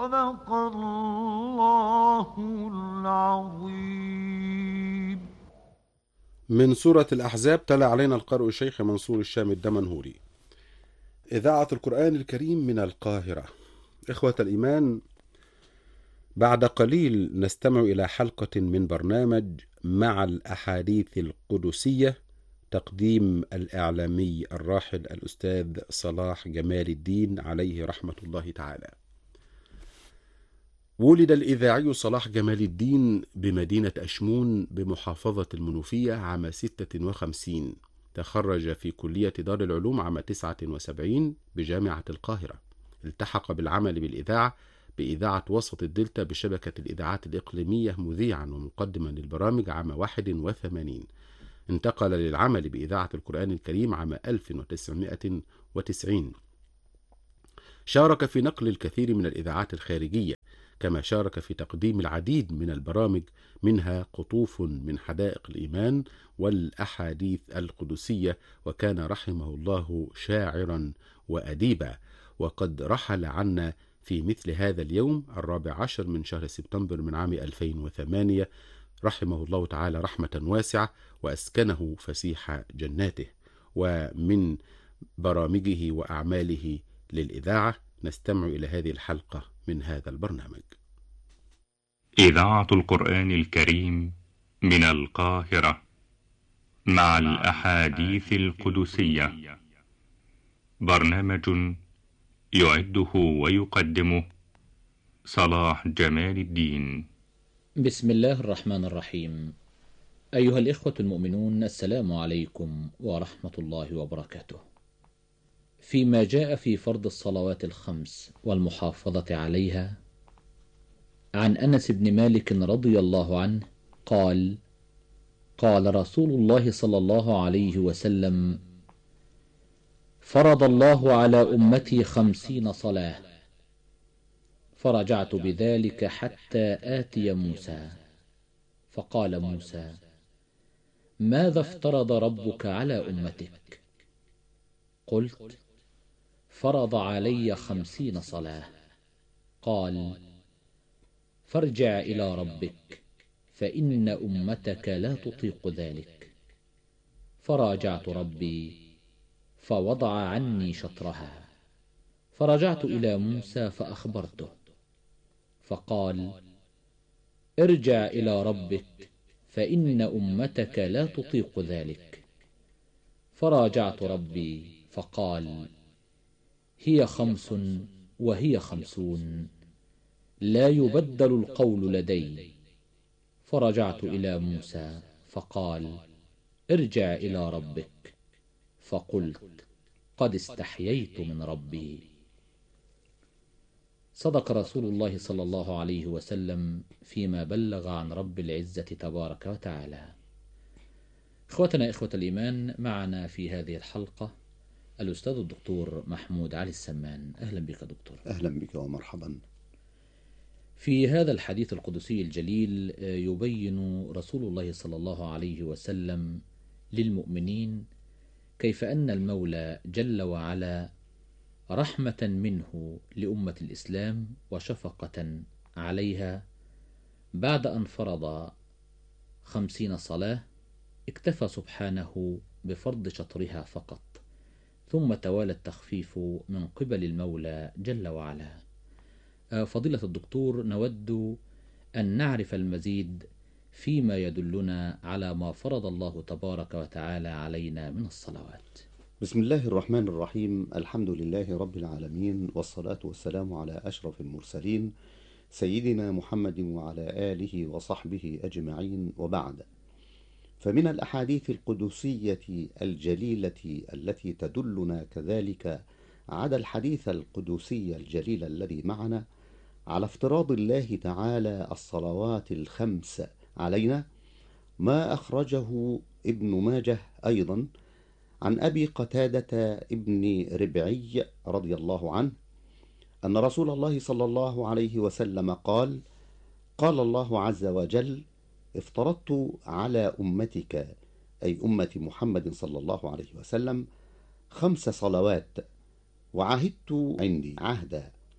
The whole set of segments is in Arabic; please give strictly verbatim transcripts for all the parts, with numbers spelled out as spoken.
صدق الله العظيم. من سورة الأحزاب تلا علينا القارئ الشيخ منصور الشام الدمنهوري. إذاعة القرآن الكريم من القاهرة. إخوة الإيمان، بعد قليل نستمع إلى حلقة من برنامج مع الأحاديث القدسية، تقديم الإعلامي الراحل الأستاذ صلاح جمال الدين عليه رحمة الله تعالى. ولد الإذاعي صلاح جمال الدين بمدينة أشمون بمحافظة المنوفية عام ستة وخمسين. تخرج في كلية دار العلوم عام تسعة وسبعين بجامعة القاهرة. التحق بالعمل بالإذاعة بإذاعة وسط الدلتا بشبكة الإذاعات الإقليمية مذيعا ومقدما للبرامج عام واحد وثمانين. انتقل للعمل بإذاعة القرآن الكريم عام ألف وتسعمائة وتسعين. شارك في نقل الكثير من الإذاعات الخارجية، كما شارك في تقديم العديد من البرامج، منها قطوف من حدائق الإيمان والأحاديث القدسية، وكان رحمه الله شاعرا وأديبا. وقد رحل عنا في مثل هذا اليوم الرابع عشر من شهر سبتمبر من عام ألفين وثمانية، رحمه الله تعالى رحمة واسعة وأسكنه فسيح جناته. ومن برامجه وأعماله للإذاعة نستمع إلى هذه الحلقة من هذا البرنامج. إذاعة القرآن الكريم من القاهرة مع الأحاديث القدسية، برنامج يعده ويقدمه صلاح جمال الدين. بسم الله الرحمن الرحيم. أيها الإخوة المؤمنون، السلام عليكم ورحمة الله وبركاته. فيما جاء في فرض الصلوات الخمس والمحافظة عليها، عن أنس بن مالك رضي الله عنه قال: قال رسول الله صلى الله عليه وسلم: فرض الله على أمتي خمسين صلاة، فرجعت بذلك حتى آتي موسى، فقال موسى: ماذا افترض ربك على أمتك؟ قلت: فرض علي خمسين صلاة. قال: فارجع إلى ربك فإن أمتك لا تطيق ذلك. فراجعت ربي فوضع عني شطرها، فرجعت إلى موسى فأخبرته، فقال: ارجع إلى ربك فإن أمتك لا تطيق ذلك. فراجعت ربي فقال: هي خمس وهي خمسون، لا يبدل القول لدي. فرجعت إلى موسى فقال: ارجع إلى ربك. فقلت: قد استحييت من ربي. صدق رسول الله صلى الله عليه وسلم فيما بلغ عن رب العزة تبارك وتعالى. إخوتنا إخوة الإيمان، معنا في هذه الحلقة الأستاذ الدكتور محمود علي السمان. أهلا بك دكتور. أهلا بك ومرحبا. في هذا الحديث القدسي الجليل يبين رسول الله صلى الله عليه وسلم للمؤمنين كيف أن المولى جل وعلا رحمة منه لأمة الإسلام وشفقة عليها، بعد أن فرض خمسين صلاة اكتفى سبحانه بفرض شطرها فقط، ثم توالى التخفيف من قبل المولى جل وعلا. فضيلة الدكتور، نود أن نعرف المزيد فيما يدلنا على ما فرض الله تبارك وتعالى علينا من الصلوات. بسم الله الرحمن الرحيم. الحمد لله رب العالمين، والصلاة والسلام على أشرف المرسلين سيدنا محمد وعلى آله وصحبه أجمعين، وبعد. فمن الأحاديث القدسية الجليلة التي تدلنا كذلك على الحديث القدسي الجليل الذي معنا على افتراض الله تعالى الصلوات الخمس علينا، ما أخرجه ابن ماجه أيضا عن أبي قتادة ابن ربعي رضي الله عنه أن رسول الله صلى الله عليه وسلم قال: قال الله عز وجل: افترضت على أمتك، أي أمة محمد صلى الله عليه وسلم، خمس صلوات، وعهدت عندي عهدا،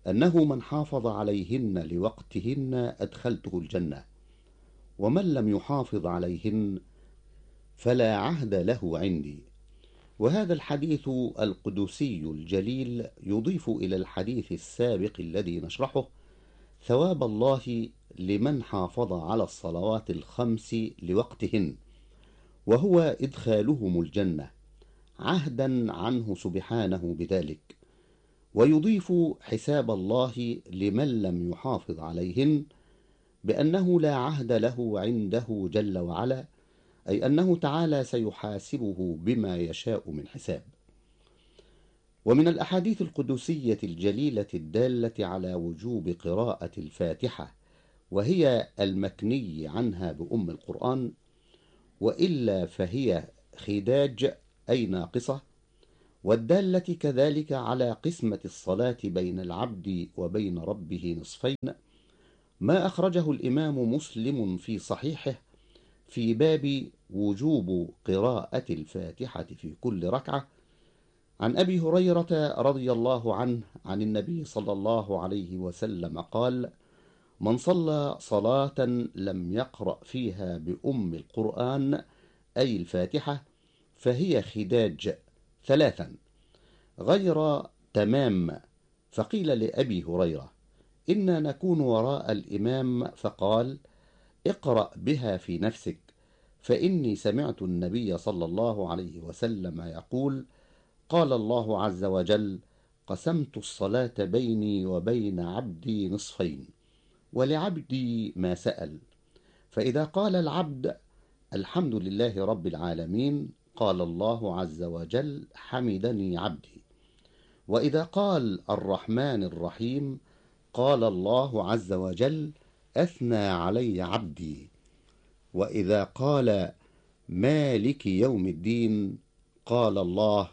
أنه من حافظ عليهن لوقتهن أدخلته الجنة، ومن لم يحافظ عليهن فلا عهد له عندي. وهذا الحديث القدسي الجليل يضيف إلى الحديث السابق الذي نشرحه ثواب الله لمن حافظ على الصلوات الخمس لوقتهن، وهو إدخالهم الجنة عهدا عنه سبحانه بذلك، ويضيف حساب الله لمن لم يحافظ عليهن بأنه لا عهد له عنده جل وعلا، أي أنه تعالى سيحاسبه بما يشاء من حساب. ومن الأحاديث القدسية الجليلة الدالة على وجوب قراءة الفاتحة، وهي المكني عنها بأم القرآن، وإلا فهي خداج أي ناقصة، والدالة كذلك على قسمة الصلاة بين العبد وبين ربه نصفين، ما أخرجه الإمام مسلم في صحيحه في باب وجوب قراءة الفاتحة في كل ركعة، عن أبي هريرة رضي الله عنه عن النبي صلى الله عليه وسلم قال: من صلى صلاة لم يقرأ فيها بأم القرآن أي الفاتحة فهي خداج ثلاثا غير تمام. فقيل لأبي هريرة: إنا نكون وراء الإمام، فقال: اقرأ بها في نفسك، فإني سمعت النبي صلى الله عليه وسلم يقول: قال الله عز وجل: قسمت الصلاة بيني وبين عبدي نصفين، ولعبدي ما سأل. فإذا قال العبد الحمد لله رب العالمين قال الله عز وجل: حمدني عبدي. وإذا قال الرحمن الرحيم قال الله عز وجل: أثنى علي عبدي. وإذا قال مالك يوم الدين قال الله: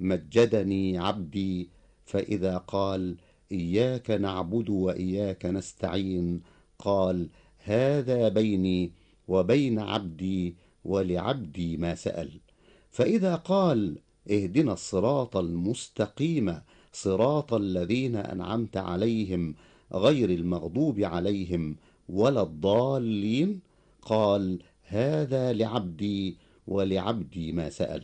مجدني عبدي. فإذا قال إياك نعبد وإياك نستعين قال: هذا بيني وبين عبدي ولعبدي ما سأل. فإذا قال اهدنا الصراط المستقيم صراط الذين أنعمت عليهم غير المغضوب عليهم ولا الضالين قال: هذا لعبدي ولعبدي ما سأل.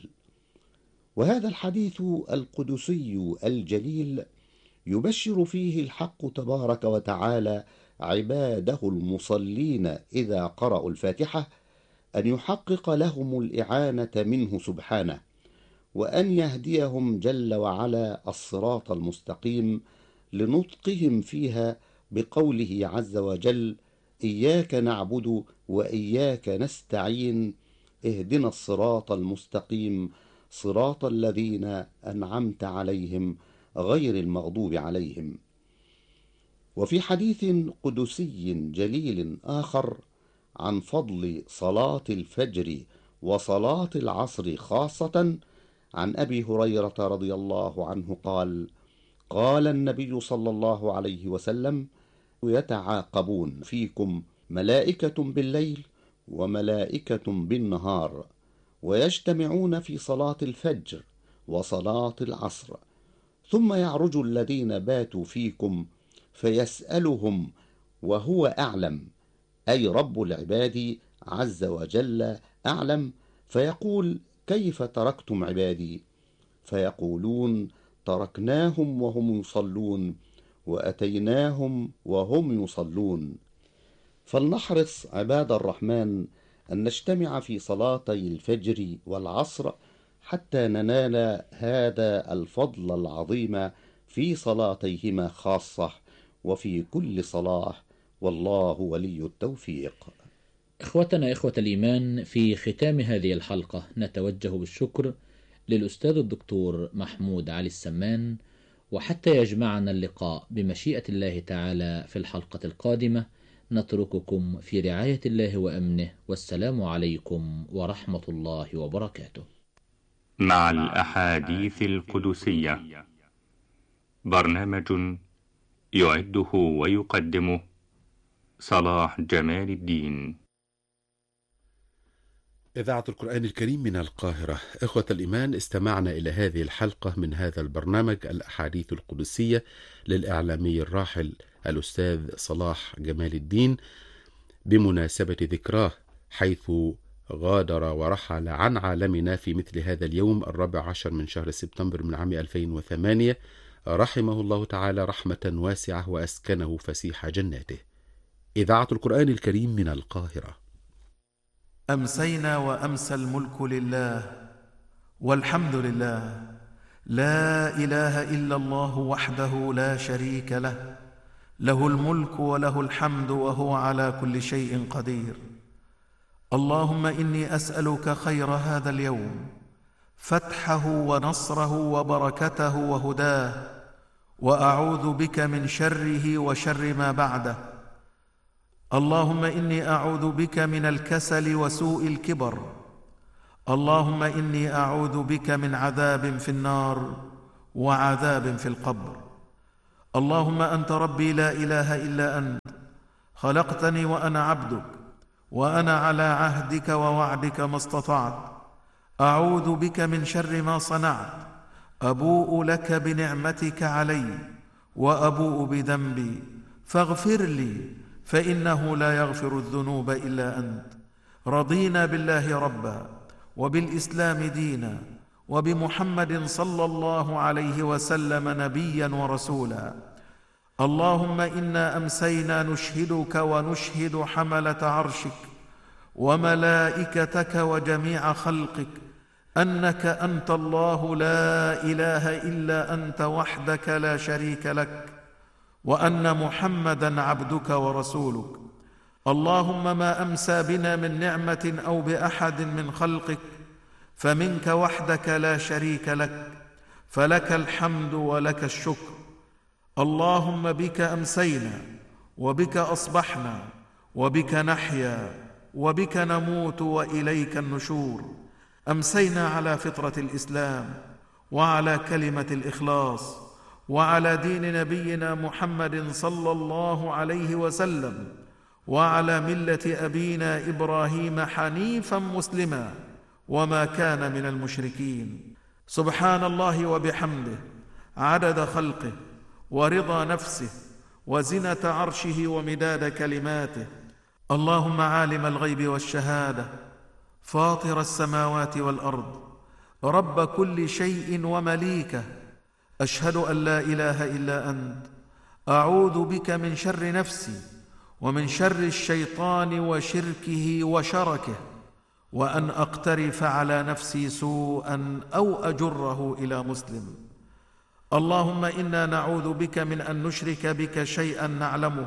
وهذا الحديث القدسي الجليل يبشر فيه الحق تبارك وتعالى عباده المصلين إذا قرأوا الفاتحة أن يحقق لهم الإعانة منه سبحانه، وأن يهديهم جل وعلا الصراط المستقيم لنطقهم فيها بقوله عز وجل: إياك نعبد وإياك نستعين اهدنا الصراط المستقيم صراط الذين أنعمت عليهم غير المغضوب عليهم. وفي حديث قدسي جليل آخر عن فضل صلاة الفجر وصلاة العصر خاصة عن أبي هريرة رضي الله عنه قال: قال النبي صلى الله عليه وسلم: يتعاقبون فيكم ملائكة بالليل وملائكة بالنهار، ويجتمعون في صلاة الفجر وصلاة العصر، ثم يعرج الذين باتوا فيكم فيسألهم وهو أعلم، أي رب العباد عز وجل أعلم، فيقول: كيف تركتم عبادي؟ فيقولون: تركناهم وهم يصلون وأتيناهم وهم يصلون. فلنحرص عباد الرحمن أن نجتمع في صلاتي الفجر والعصر حتى ننال هذا الفضل العظيم في صلاتيهما خاصة وفي كل صلاة، والله ولي التوفيق. إخوتنا إخوة الإيمان، في ختام هذه الحلقة نتوجه بالشكر للأستاذ الدكتور محمود علي السمان، وحتى يجمعنا اللقاء بمشيئة الله تعالى في الحلقة القادمة نترككم في رعاية الله وأمنه، والسلام عليكم ورحمة الله وبركاته. مع الأحاديث القدسية، برنامج يعده ويقدمه صلاح جمال الدين. إذاعة القرآن الكريم من القاهرة. إخوة الإيمان، استمعنا إلى هذه الحلقة من هذا البرنامج الأحاديث القدسية للإعلامي الراحل الأستاذ صلاح جمال الدين بمناسبة ذكراه، حيث غادر ورحل عن عالمنا في مثل هذا اليوم الرابع عشر من شهر سبتمبر من عام ألفين وثمانية، رحمه الله تعالى رحمة واسعة وأسكنه فسيح جناته. إذاعة القرآن الكريم من القاهرة. أمسينا وأمسى الملك لله والحمد لله، لا إله إلا الله وحده لا شريك له، له الملك وله الحمد وهو على كل شيء قدير. اللهم إني أسألك خير هذا اليوم، فتحه ونصره وبركته وهداه، وأعوذ بك من شره وشر ما بعده. اللهم إني أعوذ بك من الكسل وسوء الكبر. اللهم إني أعوذ بك من عذاب في النار وعذاب في القبر. اللهم أنت ربي لا إله إلا أنت، خلقتني وأنا عبدك، وأنا على عهدك ووعدك ما استطعت. أعوذ بك من شر ما صنعت، أبوء لك بنعمتك علي وأبوء بذنبي، فاغفر لي فإنه لا يغفر الذنوب إلا أنت. رضينا بالله ربا، وبالإسلام دينا، وبمحمد صلى الله عليه وسلم نبيا ورسولا. اللهم إنا أمسينا نشهدك ونشهد حملة عرشك وملائكتك وجميع خلقك أنك أنت الله لا إله إلا أنت وحدك لا شريك لك، وأن محمدا عبدك ورسولك. اللهم ما أمسى بنا من نعمة أو بأحد من خلقك فمنك وحدك لا شريك لك، فلك الحمد ولك الشكر. اللهم بك أمسينا وبك أصبحنا وبك نحيا وبك نموت وإليك النشور. أمسينا على فطرة الإسلام وعلى كلمة الإخلاص وعلى دين نبينا محمد صلى الله عليه وسلم وعلى ملة أبينا إبراهيم حنيفا مسلما وما كان من المشركين. سبحان الله وبحمده عدد خلقه ورضا نفسه وزنة عرشه ومداد كلماته. اللهم عالم الغيب والشهادة، فاطر السماوات والأرض، رب كل شيء ومليكه، أشهد أن لا إله إلا أنت. أعوذ بك من شر نفسي ومن شر الشيطان وشركه وشركه، وأن أقترف على نفسي سوءا أو أجره إلى مسلم. اللهم إنا نعوذ بك من أن نشرك بك شيئا نعلمه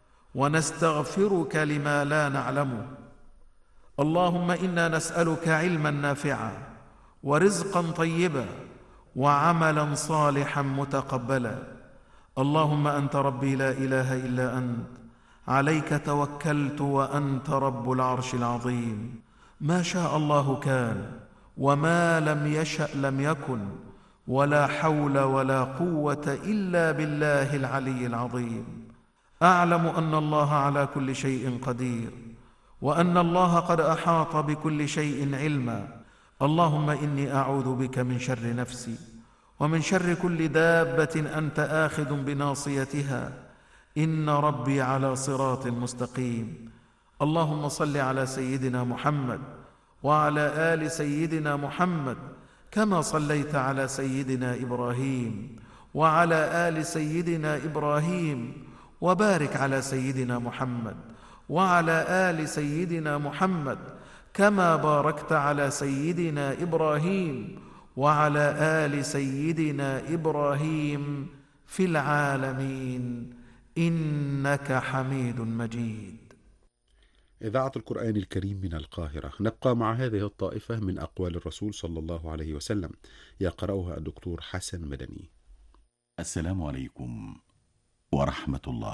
ونستغفرك لما لا نعلمه. اللهم إنا نسألك علما نافعا ورزقا طيبا وعملا صالحا متقبلا. اللهم أنت ربي لا إله إلا أنت، عليك توكلت وأنت رب العرش العظيم. ما شاء الله كان، وما لم يشأ لم يكن، ولا حول ولا قوة إلا بالله العلي العظيم. أعلم أن الله على كل شيء قدير، وأن الله قد أحاط بكل شيء علما. اللهم إني أعوذ بك من شر نفسي ومن شر كل دابة أنت آخذ بناصيتها، إن ربي على صراط مستقيم. اللهم صل على سيدنا محمد وعلى آل سيدنا محمد كما صليت على سيدنا إبراهيم وعلى آل سيدنا إبراهيم، وبارك على سيدنا محمد وعلى آل سيدنا محمد كما باركت على سيدنا إبراهيم وعلى آل سيدنا إبراهيم في العالمين إنك حميد مجيد. إذاعة القرآن الكريم من القاهرة. نبقى مع هذه الطائفة من أقوال الرسول صلى الله عليه وسلم، يقرأها الدكتور حسن مدني. السلام عليكم ورحمة الله.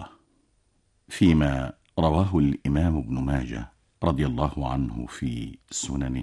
فيما رواه الإمام ابن ماجه رضي الله عنه في سننه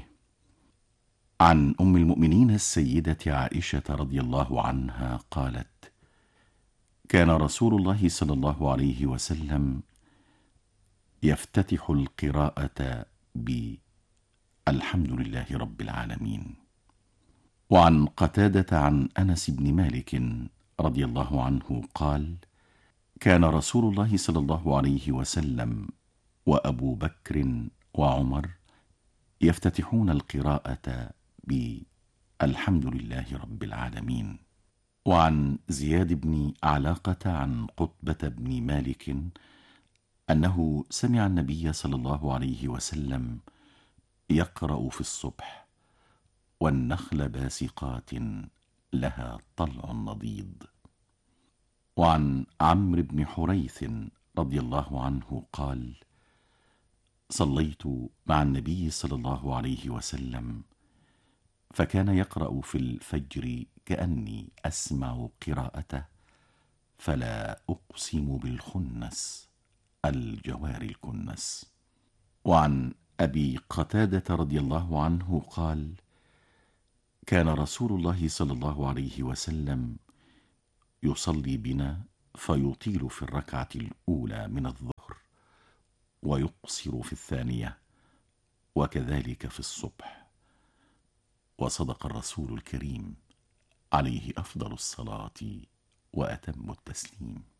عن أم المؤمنين السيدة عائشة رضي الله عنها قالت: كان رسول الله صلى الله عليه وسلم يفتتح القراءة ب الحمد لله رب العالمين. وعن قتادة عن أنس بن مالك رضي الله عنه قال: كان رسول الله صلى الله عليه وسلم وأبو بكر وعمر يفتتحون القراءة بالحمد لله رب العالمين. وعن زياد بن علاقة عن قطبة بن مالك أنه سمع النبي صلى الله عليه وسلم يقرأ في الصبح: والنخل باسقات لها طلع نضيد. وعن عمرو بن حريث رضي الله عنه قال: صليت مع النبي صلى الله عليه وسلم فكان يقرأ في الفجر كأني أسمع قراءته: فلا أقسم بالخنس الجوار الكنس. وعن أبي قتادة رضي الله عنه قال: كان رسول الله صلى الله عليه وسلم يصلي بنا فيطيل في الركعة الأولى من الظهر ويقصر في الثانية، وكذلك في الصبح. وصدق الرسول الكريم عليه أفضل الصلاة وأتم التسليم.